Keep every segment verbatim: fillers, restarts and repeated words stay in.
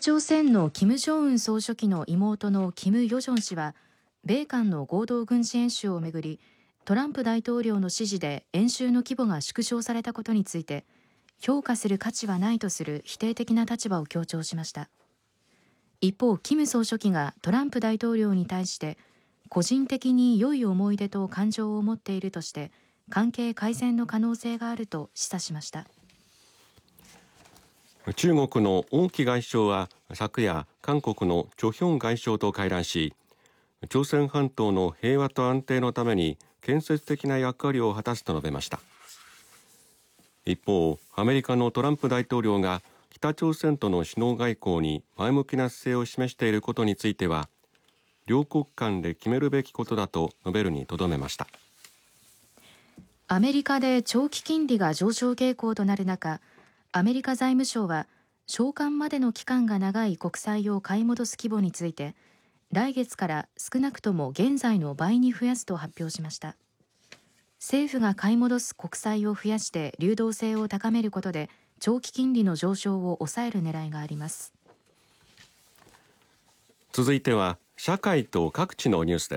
朝鮮の金正恩総書記の妹の金与正氏は米韓の合同軍事演習をめぐりトランプ大統領の指示で演習の規模が縮小されたことについて評価する価値はないとする否定的な立場を強調しました。一方、金総書記がトランプ大統領に対して個人的に良い思い出と感情を持っているとして関係改善の可能性があると示唆しました。 中国の王毅外相は昨夜韓国のチョ・ヒョン外相と会談し、朝鮮半島の平和と安定のために建設的な役割を果たすと述べました。一方、アメリカのトランプ大統領が北朝鮮との首脳外交に前向きな姿勢を示していることについては、両国間で決めるべきことだと述べるにとどめました。 アメリカで長期金利が上昇傾向となる中、アメリカ財務省は償還までの期間が長い国債を買い戻す規模について来月から少なくとも現在の倍に増やすと発表しました。政府が買い戻す国債を増やして流動性を高めることで長期金利の上昇を抑える狙いがあります。 続いては社会と各地のニュースです。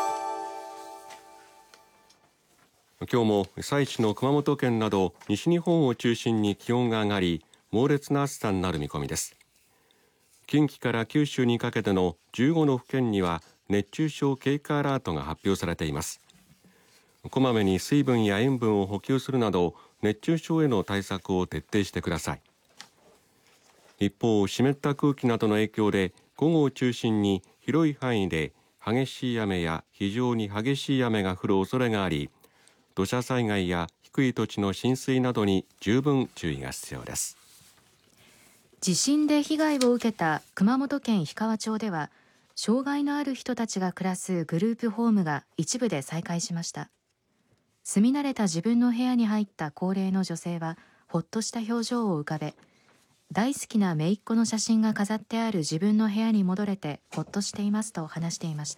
今日も被災地の熊本県など西日本を中心に気温が上がり猛烈な暑さになる見込みです。近畿から九州にかけてのじゅうごの府県には熱中症警戒アラートが発表されています。こまめに水分や塩分を補給するなど熱中症への対策を徹底してください。一方、湿った空気などの影響で午後を中心に広い範囲で激しい雨や非常に激しい雨が降る恐れがあり、土砂災害や低い土地の浸水などに十分注意が必要です。 地震で被害を受けた熊本県氷川町では障害のある人たちが暮らすグループホームが一部で再開しました。住み慣れた自分の部屋に入った高齢の女性はほっとした表情を浮かべ、大好きな姪っ子の写真が飾ってある自分の部屋に戻れてほっとしていますと話していました。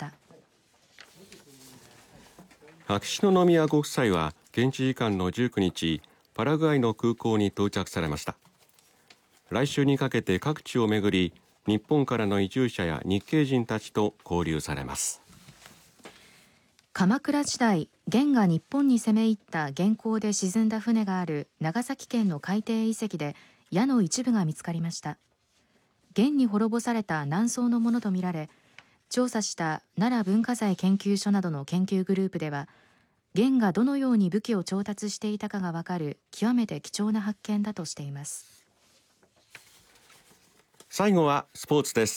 秋篠宮ご夫妻は現地時間のじゅうくにちパラグアイの空港に到着されました。来週にかけて各地を巡り日本からの移住者や日系人たちと交流されます。 鎌倉時代、元が日本に攻め入った元寇で沈んだ船がある長崎県の海底遺跡で矢の一部が見つかりました。元に滅ぼされた南宋のものとみられ、調査した奈良文化財研究所などの研究グループでは元がどのように武器を調達していたかがわかる極めて貴重な発見だとしています。 最後はスポーツです。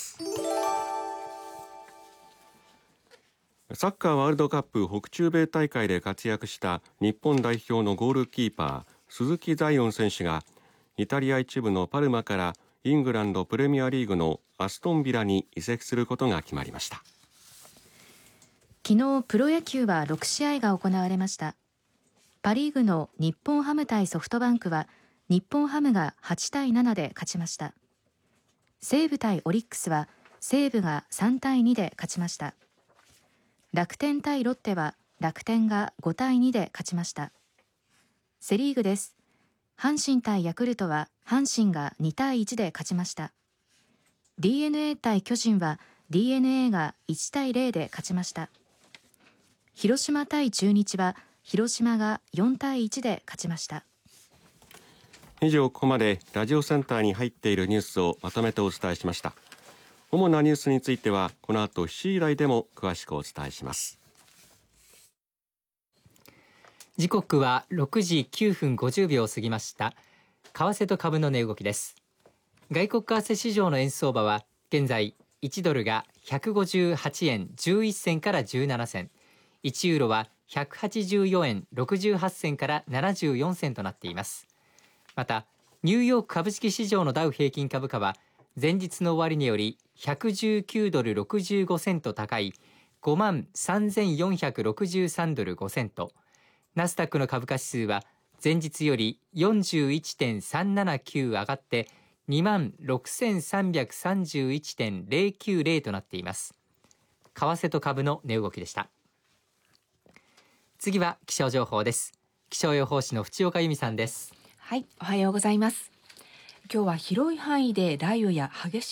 サッカーワールドカップ北中米大会で活躍した日本代表のゴールキーパー鈴木彩艶選手がイタリア一部のパルマからイングランドプレミアリーグのアストンビラに移籍することが決まりました。 昨日プロ野球はろくしあいが行われました。パリーグの日本ハム対ソフトバンクは日本ハムがはちたいななで勝ちました。西武対オリックスは西武がさんたいにで勝ちました。楽天対ロッテは楽天がごたいにで勝ちました。セリーグです。阪神対ヤクルトは阪神がにたいいちで勝ちました。 ディーエヌエー 対巨人は ディーエヌエー がいちたいゼロで勝ちました。広島対中日は広島がよんたいいちで勝ちました。 以上、ここまでラジオセンターに入っているニュースをまとめてお伝えしました。主なニュースについてはこの後しちじ台でも詳しくお伝えします。 時刻はろくじきゅうふんごじゅうびょうを過ぎました。為替と株の値動きです。外国為替市場の円相場は現在いちドルがひゃくごじゅうはちえんじゅういっせんからじゅうななせん、いちユーロはひゃくはちじゅうよえんろくじゅうはっせんからななじゅうよんせんとなっています。またニューヨーク株式市場のダウ平均株価は前日の終値よりひゃくじゅうきゅうドルろくじゅうごセント高い ごまんさんぜんよんひゃくろくじゅうさんドルごセント、ナスダックの株価指数は前日より よんじゅういちてんさんななきゅう 上がって にまんろくせんさんびゃくさんじゅういちてんゼロきゅうゼロ となっています。為替と株の値動きでした。次は気象情報です。気象予報士の淵岡由美さんです。 はい、おはようございます。今日は広い範囲で雷雨や激しい